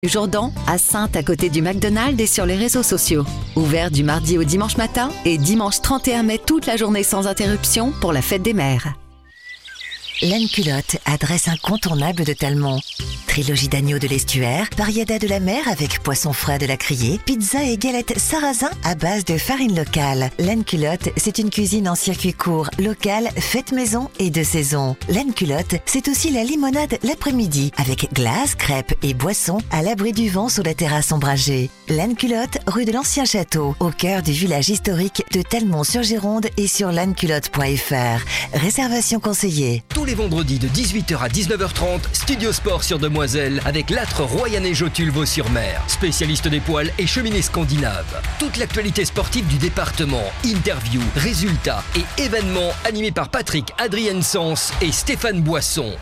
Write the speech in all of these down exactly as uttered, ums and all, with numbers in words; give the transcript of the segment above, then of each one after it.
Jourdan, à Saintes à côté du McDonald's et sur les réseaux sociaux. Ouvert du mardi au dimanche matin et dimanche trente et un mai toute la journée sans interruption pour la fête des mères. Laine Culotte, adresse incontournable de Talmont. Trilogie d'agneau de l'estuaire, variété de la mer avec poisson frais de la criée, pizza et galettes sarrasin à base de farine locale. Laine Culotte, c'est une cuisine en circuit court, locale, faite maison et de saison. Laine Culotte, c'est aussi la limonade l'après-midi avec glace, crêpes et boissons à l'abri du vent sous la terrasse ombragée. Laine Culotte, rue de l'Ancien Château, au cœur du village historique de Talmont-sur-Gironde et sur laine culotte point f r. Réservation conseillée. Tous les vendredis de dix-huit heures à dix-neuf heures trente, Studio Sport sur Demoiselle avec l'âtre Royanais Jotulvo-sur-Mer, spécialiste des poils et cheminées scandinaves. Toute l'actualité sportive du département, interviews, résultats et événements animés par Patrick Adrien-Sens et Stéphane Boisson.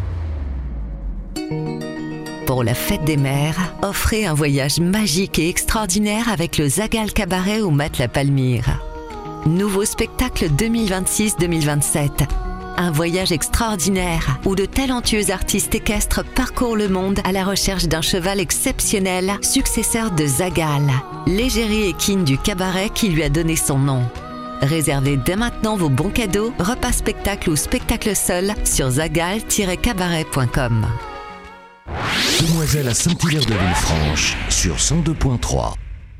Pour la fête des mères, offrez un voyage magique et extraordinaire avec le Zagal Cabaret au Matelas Palmyre. Nouveau spectacle deux mille vingt-six deux mille vingt-sept. Un voyage extraordinaire où de talentueux artistes équestres parcourent le monde à la recherche d'un cheval exceptionnel, successeur de Zagal, l'égérie équine du cabaret qui lui a donné son nom. Réservez dès maintenant vos bons cadeaux, repas spectacle ou spectacle seul sur zagal tiret cabaret point com. Demoiselle à Saint-Hilaire-de-Villefranche sur cent deux point trois.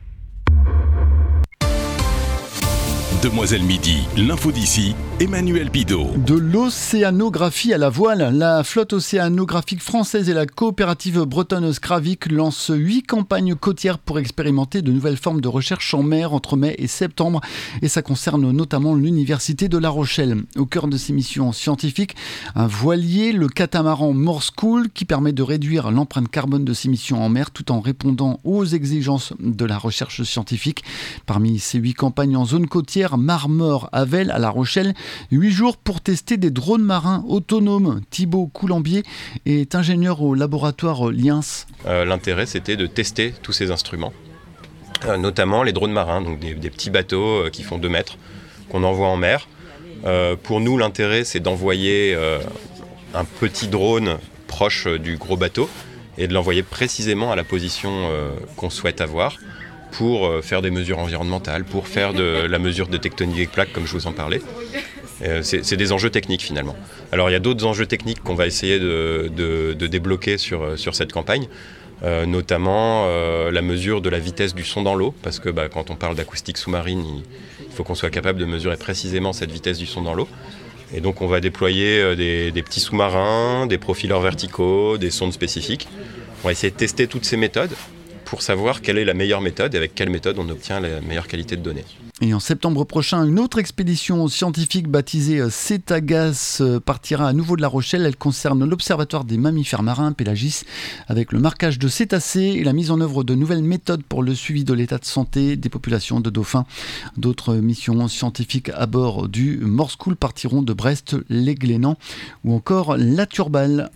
Demoiselle Midi, l'info d'ici, Emmanuel Bidot. De l'océanographie à la voile, la flotte océanographique française et la coopérative bretonne Skravik lancent huit campagnes côtières pour expérimenter de nouvelles formes de recherche en mer entre mai et septembre. Et ça concerne notamment l'université de La Rochelle. Au cœur de ces missions scientifiques, un voilier, le catamaran Morse Cool, qui permet de réduire l'empreinte carbone de ces missions en mer tout en répondant aux exigences de la recherche scientifique. Parmi ces huit campagnes en zone côtière, Marmort, Havel, à La Rochelle, huit jours pour tester des drones marins autonomes. Thibaut Coulambier est ingénieur au laboratoire Liens. Euh, l'intérêt, c'était de tester tous ces instruments, euh, notamment les drones marins, donc des, des petits bateaux euh, qui font deux mètres, qu'on envoie en mer. Euh, pour nous, l'intérêt, c'est d'envoyer euh, un petit drone proche euh, du gros bateau et de l'envoyer précisément à la position euh, qu'on souhaite avoir, pour euh, faire des mesures environnementales, pour faire de la mesure de tectonique des plaques, comme je vous en parlais. Euh, c'est, c'est des enjeux techniques, finalement. Alors, il y a d'autres enjeux techniques qu'on va essayer de, de, de débloquer sur, sur cette campagne, euh, notamment euh, la mesure de la vitesse du son dans l'eau, parce que bah, quand on parle d'acoustique sous-marine, il, il faut qu'on soit capable de mesurer précisément cette vitesse du son dans l'eau. Et donc, on va déployer euh, des, des petits sous-marins, des profileurs verticaux, des sondes spécifiques. On va essayer de tester toutes ces méthodes pour savoir quelle est la meilleure méthode et avec quelle méthode on obtient la meilleure qualité de données. Et en septembre prochain, une autre expédition scientifique baptisée Cétagas partira à nouveau de La Rochelle. Elle concerne l'Observatoire des mammifères marins, Pélagis, avec le marquage de cétacés et la mise en œuvre de nouvelles méthodes pour le suivi de l'état de santé des populations de dauphins. D'autres missions scientifiques à bord du Morse Cool partiront de Brest, les Glénans ou encore La Turballe.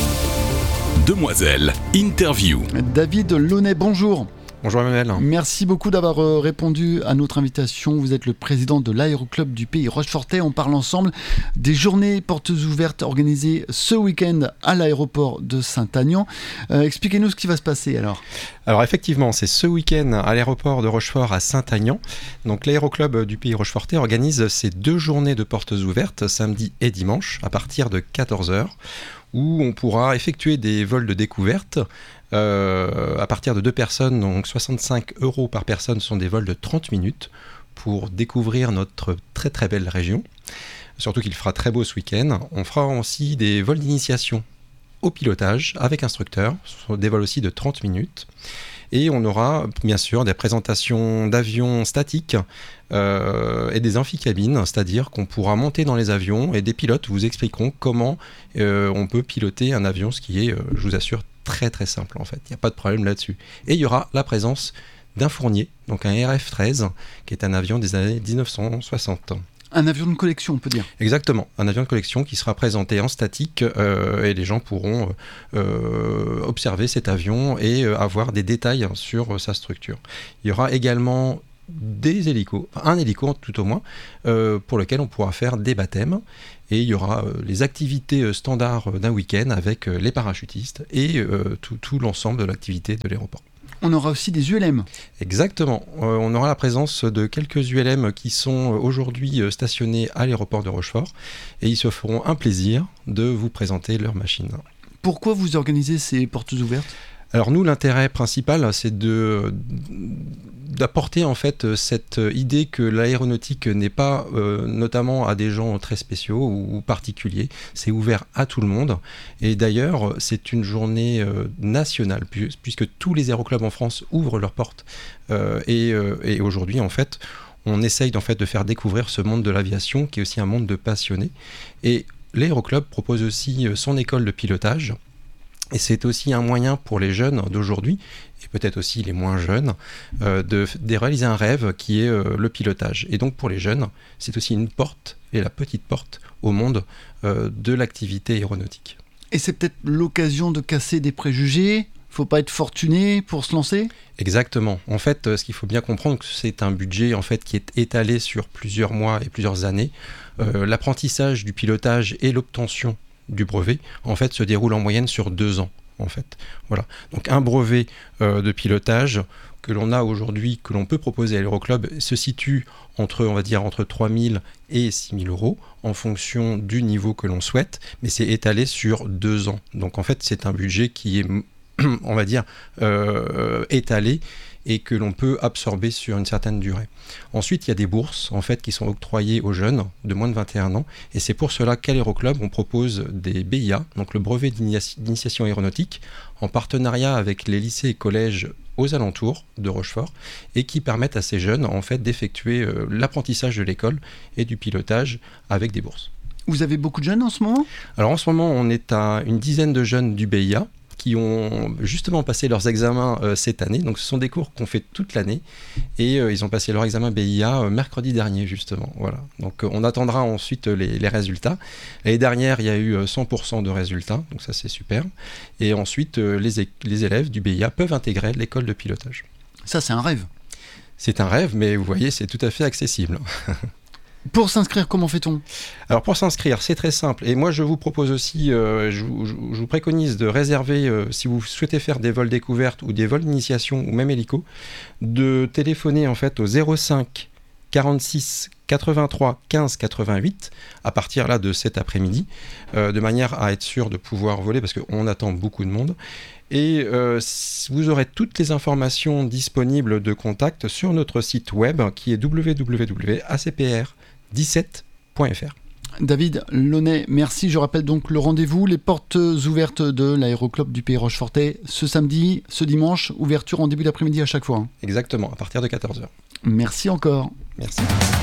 Demoiselle, interview. David Launay, bonjour. Bonjour Emmanuel. Merci beaucoup d'avoir répondu à notre invitation. Vous êtes le président de l'aéroclub du Pays Rochefortais. On parle ensemble des journées portes ouvertes organisées ce week-end à l'aéroport de Saint-Aignan. Euh, expliquez-nous ce qui va se passer alors. Alors effectivement, c'est ce week-end à l'aéroport de Rochefort à Saint-Aignan. Donc l'aéroclub du Pays Rochefortais organise ces deux journées de portes ouvertes, samedi et dimanche, à partir de quatorze heures, où on pourra effectuer des vols de découverte euh, à partir de deux personnes, donc soixante-cinq euros par personne sont des vols de trente minutes pour découvrir notre très très belle région. Surtout qu'il fera très beau ce week-end. On fera aussi des vols d'initiation au pilotage avec instructeur, ce sont des vols aussi de trente minutes. Et on aura bien sûr des présentations d'avions statiques euh, et des amphicabines, c'est-à-dire qu'on pourra monter dans les avions et des pilotes vous expliqueront comment euh, on peut piloter un avion, ce qui est, euh, je vous assure, très très simple en fait, il n'y a pas de problème là-dessus. Et il y aura la présence d'un fournier, donc un R F treize, qui est un avion des années dix-neuf cent soixante. Un avion de collection, on peut dire. Exactement, un avion de collection qui sera présenté en statique euh, et les gens pourront euh, observer cet avion et euh, avoir des détails sur euh, sa structure. Il y aura également des hélicos, un hélico tout au moins, euh, pour lequel on pourra faire des baptêmes. Et il y aura euh, les activités standards d'un week-end avec euh, les parachutistes et euh, tout, tout l'ensemble de l'activité de l'aéroport. On aura aussi des U L M. Exactement. Euh, on aura la présence de quelques U L M qui sont aujourd'hui stationnés à l'aéroport de Rochefort et ils se feront un plaisir de vous présenter leur machine. Pourquoi vous organisez ces portes ouvertes ? Alors nous, l'intérêt principal, c'est de, d'apporter en fait cette idée que l'aéronautique n'est pas euh, notamment à des gens très spéciaux ou particuliers, c'est ouvert à tout le monde. Et d'ailleurs, c'est une journée euh, nationale, puisque tous les aéroclubs en France ouvrent leurs portes. Euh, et, euh, et aujourd'hui, en fait, on essaye en fait, de faire découvrir ce monde de l'aviation, qui est aussi un monde de passionnés. Et l'aéroclub propose aussi son école de pilotage. Et c'est aussi un moyen pour les jeunes d'aujourd'hui, et peut-être aussi les moins jeunes, euh, de, de réaliser un rêve qui est euh, le pilotage. Et donc pour les jeunes, c'est aussi une porte, et la petite porte au monde euh, de l'activité aéronautique. Et c'est peut-être l'occasion de casser des préjugés ? Il ne faut pas être fortuné pour se lancer ? Exactement. En fait, euh, ce qu'il faut bien comprendre, c'est un budget en fait, qui est étalé sur plusieurs mois et plusieurs années. Euh, l'apprentissage du pilotage et l'obtention du brevet, en fait, se déroule en moyenne sur deux ans, en fait. Voilà. Donc, un brevet euh, de pilotage que l'on a aujourd'hui, que l'on peut proposer à l'aéroclub, se situe entre, on va dire, entre trois mille et six mille euros, en fonction du niveau que l'on souhaite, mais c'est étalé sur deux ans. Donc, en fait, c'est un budget qui est, on va dire, euh, étalé et que l'on peut absorber sur une certaine durée. Ensuite, il y a des bourses en fait, qui sont octroyées aux jeunes de moins de vingt et un ans, et c'est pour cela qu'à l'Aéroclub, on propose des B I A, donc le brevet d'initiation aéronautique, en partenariat avec les lycées et collèges aux alentours de Rochefort, et qui permettent à ces jeunes en fait, d'effectuer euh, l'apprentissage de l'école et du pilotage avec des bourses. Vous avez beaucoup de jeunes en ce moment ? Alors en ce moment, on est à une dizaine de jeunes du B I A, qui ont justement passé leurs examens euh, cette année. Donc ce sont des cours qu'on fait toute l'année et euh, ils ont passé leur examen B I A euh, mercredi dernier justement. Voilà. Donc euh, on attendra ensuite les, les résultats. L'année dernière, il y a eu euh, cent pour cent de résultats, donc ça c'est super. Et ensuite, euh, les, les élèves du B I A peuvent intégrer l'école de pilotage. Ça c'est un rêve. C'est un rêve, mais vous voyez, c'est tout à fait accessible. Pour s'inscrire, comment fait-on ? Alors pour s'inscrire, c'est très simple. Et moi, je vous propose aussi, euh, je, je, je vous préconise de réserver, euh, si vous souhaitez faire des vols découvertes ou des vols d'initiation ou même hélico, de téléphoner en fait au zéro cinq quarante-six quatre-vingt-trois quinze quatre-vingt-huit à partir là de cet après-midi, euh, de manière à être sûr de pouvoir voler parce qu'on attend beaucoup de monde. Et euh, vous aurez toutes les informations disponibles de contact sur notre site web qui est w w w point a c p r dix-sept point f r. David Launay, merci. Je rappelle donc le rendez-vous, les portes ouvertes de l'aéroclub du Pays Rochefortais ce samedi, ce dimanche, ouverture en début d'après-midi à chaque fois. Hein. Exactement, à partir de quatorze heures. Merci encore. Merci.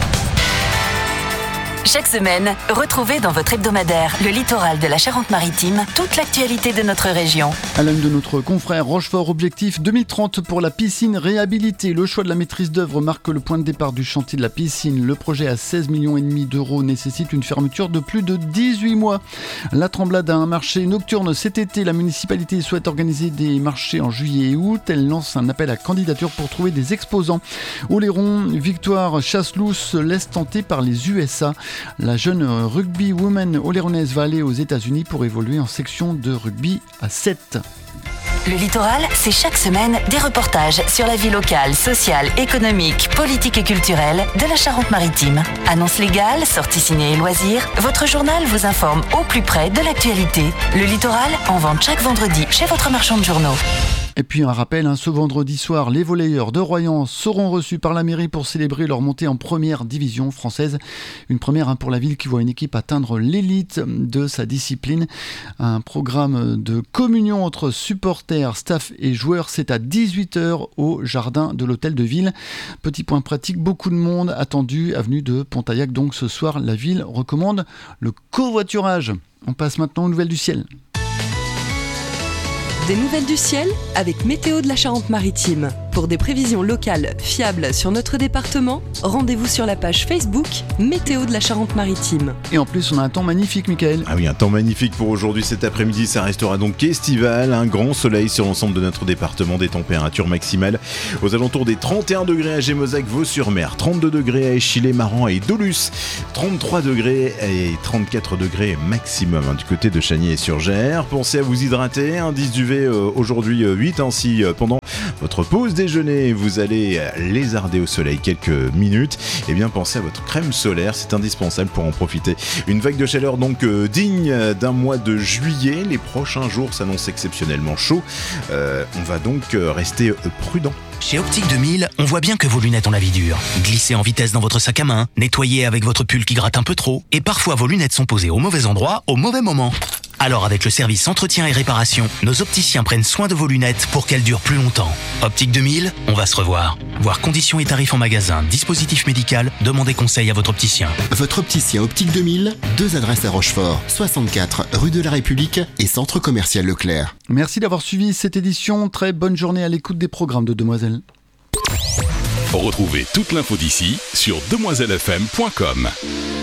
Chaque semaine, retrouvez dans votre hebdomadaire Le Littoral de la Charente-Maritime toute l'actualité de notre région. À l'une de notre confrère Rochefort, objectif deux mille trente pour la piscine réhabilitée. Le choix de la maîtrise d'œuvre marque le point de départ du chantier de la piscine. Le projet à seize virgule cinq millions d'euros nécessite une fermeture de plus de dix-huit mois. La Tremblade a un marché nocturne cet été. La municipalité souhaite organiser des marchés en juillet et août. Elle lance un appel à candidature pour trouver des exposants. Oléron, Victoire Chasseloup se laisse tenter par les U S A. La jeune rugby woman oléronaise va aller aux États-Unis pour évoluer en section de rugby à sept. Le Littoral, c'est chaque semaine des reportages sur la vie locale, sociale, économique, politique et culturelle de la Charente-Maritime. Annonces légales, sorties ciné et loisirs, votre journal vous informe au plus près de l'actualité. Le Littoral, en vente chaque vendredi chez votre marchand de journaux. Et puis un rappel, hein, ce vendredi soir, les volleyeurs de Royan seront reçus par la mairie pour célébrer leur montée en première division française. Une première hein, pour la ville qui voit une équipe atteindre l'élite de sa discipline. Un programme de communion entre supporters, staff et joueurs, c'est à dix-huit heures au jardin de l'hôtel de ville. Petit point pratique, beaucoup de monde attendu, avenue de Pontaillac. Donc ce soir, la ville recommande le covoiturage. On passe maintenant aux nouvelles du ciel. Des nouvelles du ciel avec Météo de la Charente-Maritime. Pour des prévisions locales fiables sur notre département, rendez-vous sur la page Facebook Météo de la Charente-Maritime. Et en plus, on a un temps magnifique, Mickaël. Ah oui, un temps magnifique pour aujourd'hui. Cet après-midi, ça restera donc estival. Un grand soleil sur l'ensemble de notre département. Des températures maximales aux alentours des trente et un degrés à Gémozac, Vaux-sur-Mer, trente-deux degrés à Échillé, Maran et Dolus, trente-trois degrés et trente-quatre degrés maximum hein, du côté de Chagny-et-sur-Gers. Pensez à vous hydrater. Indice d'U V euh, aujourd'hui euh, huit. Ainsi, euh, pendant votre pause déjeuner, vous allez lézarder au soleil quelques minutes. Et bien, pensez à votre crème solaire. C'est indispensable pour en profiter. Une vague de chaleur donc euh, digne d'un mois de juillet. Les prochains jours s'annoncent exceptionnellement chauds. Euh, on va donc euh, rester euh, prudent. Chez Optique deux mille, on voit bien que vos lunettes ont la vie dure. Glissez en vitesse dans votre sac à main, nettoyez avec votre pull qui gratte un peu trop, et parfois vos lunettes sont posées au mauvais endroit, au mauvais moment. Alors avec le service entretien et réparation, nos opticiens prennent soin de vos lunettes pour qu'elles durent plus longtemps. Optique deux mille, on va se revoir. Voir conditions et tarifs en magasin, dispositif médical, demandez conseil à votre opticien. Votre opticien Optique deux mille, deux adresses à Rochefort, soixante-quatre rue de la République et centre commercial Leclerc. Merci d'avoir suivi cette édition. Très bonne journée à l'écoute des programmes de Demoiselle. Retrouvez toute l'info d'ici sur demoiselle f m point com.